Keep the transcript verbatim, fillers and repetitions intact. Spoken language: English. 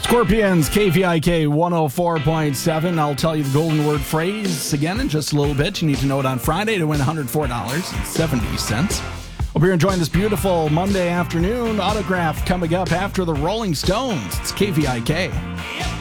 Scorpions, K V I K one oh four point seven. I'll tell you the golden word phrase again in just a little bit. You need to know it on Friday to win one hundred four dollars and seventy cents. Hope you're enjoying this beautiful Monday afternoon. Autograph coming up after the Rolling Stones. It's K V I K.